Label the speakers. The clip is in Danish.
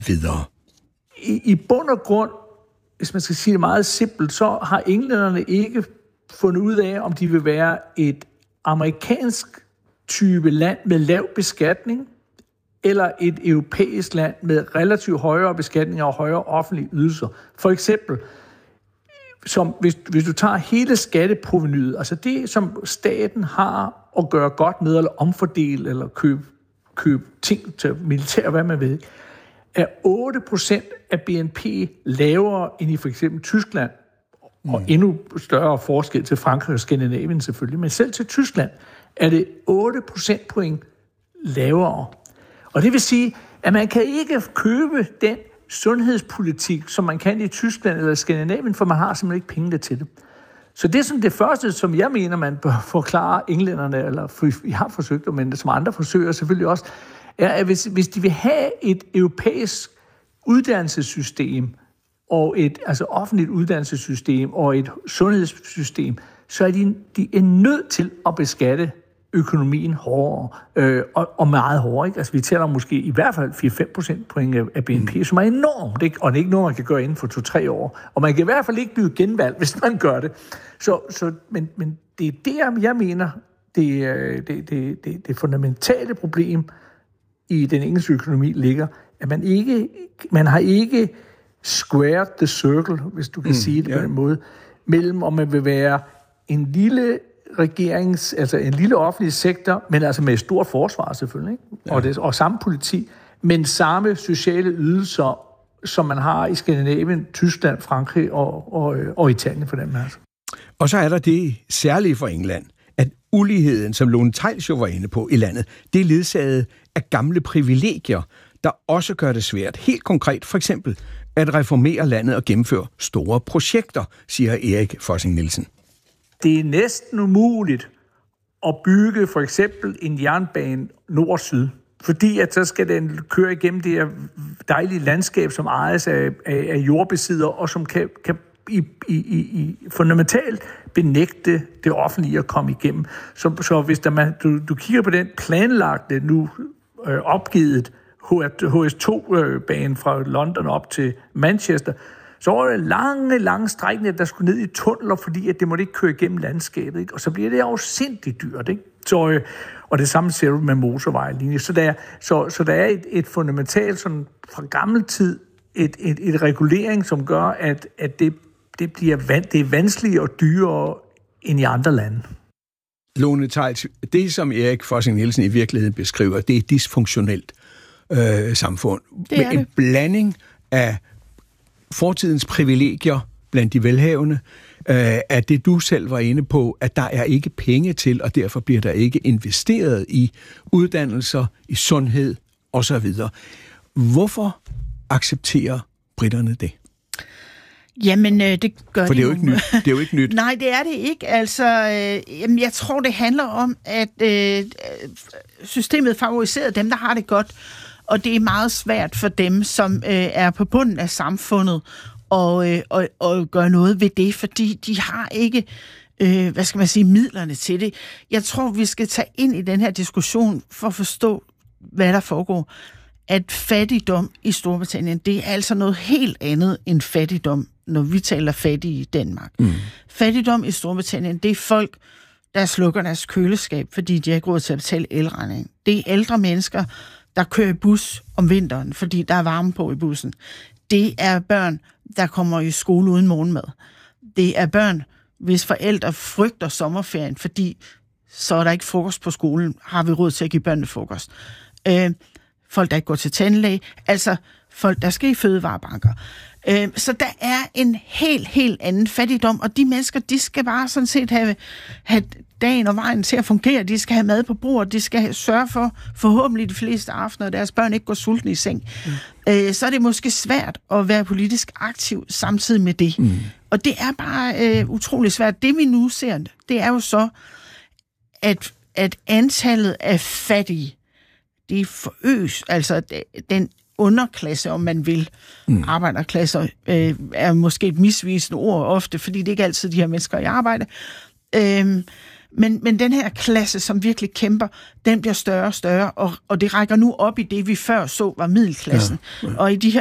Speaker 1: videre?
Speaker 2: I bund og grund, hvis man skal sige det meget simpelt, så har englænderne ikke fundet ud af, om de vil være et amerikansk type land med lav beskatning, eller et europæisk land med relativt højere beskatning og højere offentlige ydelser. For eksempel, som hvis du tager hele skatteprovenyet, altså det, som staten har at gøre godt med, eller omfordele, eller købe ting til militær, hvad man ved, er 8% af BNP lavere end i for eksempel Tyskland, og endnu større forskel til Frankrig og Skandinavien selvfølgelig, men selv til Tyskland er det 8 procentpoint lavere. Og det vil sige, at man kan ikke købe den sundhedspolitik, som man kan i Tyskland eller Skandinavien, for man har simpelthen ikke penge til det. Så det er som det første, som jeg mener, man bør forklare englænderne, eller vi har forsøgt, men som andre forsøger selvfølgelig også, er, at hvis de vil have et europæisk uddannelsessystem, og et offentligt uddannelsessystem og et sundhedssystem, så er de er nødt til at beskatte økonomien hårdere, og meget hårdere. Ikke? Altså, vi taler måske i hvert fald 4-5 procentpoint af BNP, som er enormt, ikke? Og det er ikke noget, man kan gøre inden for 2-3 år. Og man kan i hvert fald ikke blive genvalgt, hvis man gør det. Men det er der, jeg mener, det fundamentale problem i den engelske økonomi ligger, at man har ikke squared the circle, hvis du kan sige det på den måde, mellem om man vil være en lille en lille offentlig sektor, men altså med et stort forsvar selvfølgelig, ikke? Og samme politi, men samme sociale ydelser, som man har i Skandinavien, Tyskland, Frankrig og Italien for dem. Altså.
Speaker 1: Og så er der det særlige for England, at uligheden, som Lone Theils jo var inde på i landet, det er ledsaget af gamle privilegier, der også gør det svært. Helt konkret for eksempel at reformere landet og gennemføre store projekter, siger Erik Fossing Nielsen.
Speaker 2: Det er næsten umuligt at bygge for eksempel en jernbane nord-syd, fordi at så skal den køre igennem det her dejlige landskab, som ejes af jordbesidder, og som kan fundamentalt benægte det offentlige at komme igennem. Så hvis du kigger på den planlagte, nu opgivet HS2-bane fra London op til Manchester, så var det lange strækninger, der skulle ned i tunneler, fordi at det måtte ikke køre igennem landskabet. Ikke? Og så bliver det afsindigt dyrt. Ikke? Og det samme ser du med motorvejlinje. Så der er et fundamentalt, sådan, fra gammel tid, et regulering, som gør, at det er vanskeligere og dyrere end i andre lande.
Speaker 1: Lone Theils, det som Erik Fossing Nielsen i virkeligheden beskriver, det er et dysfunktionelt samfund. Med en blanding af fortidens privilegier blandt de velhavende, at det du selv var inde på, at der er ikke penge til, og derfor bliver der ikke investeret i uddannelser, i sundhed osv. Hvorfor accepterer briterne det?
Speaker 3: Jamen, det gør
Speaker 1: for det er jo ikke nyt. Det er jo ikke nyt.
Speaker 3: Nej, det er det ikke. Altså, jeg tror, det handler om, at systemet favoriserer dem, der har det godt, og det er meget svært for dem, som er på bunden af samfundet, og gøre noget ved det, fordi de har ikke, midlerne til det. Jeg tror, vi skal tage ind i den her diskussion for at forstå, hvad der foregår. At fattigdom i Storbritannien, det er altså noget helt andet end fattigdom, når vi taler fattige i Danmark. Fattigdom i Storbritannien, det er folk, der slukker deres køleskab, fordi de har ikke råd til at betale elregning. Det er ældre mennesker, der kører i bus om vinteren, fordi der er varme på i bussen. Det er børn, der kommer i skole uden morgenmad. Det er børn, hvis forældre frygter sommerferien, fordi så er der ikke frokost på skolen, har vi råd til at give børnene frokost. Folk, der ikke går til tandlæge, altså folk, der skal i fødevarebanker. Så der er en helt anden fattigdom, og de mennesker, de skal bare sådan set have dagen og vejen til at fungere. De skal have mad på bordet, de skal sørge for forhåbentlig de fleste aftener, at deres børn ikke går sultne i seng. Så er det måske svært at være politisk aktiv samtidig med det. Og det er bare utrolig svært. Det vi nu ser, det er jo så, at antallet af fattige, det er forøges, altså den underklasse, om man vil, arbejderklasse, er måske et misvisende ord ofte, fordi det er ikke altid de her mennesker i arbejde. Men den her klasse, som virkelig kæmper, den bliver større og større, og det rækker nu op i det, vi før så var middelklassen. Ja. Og i de her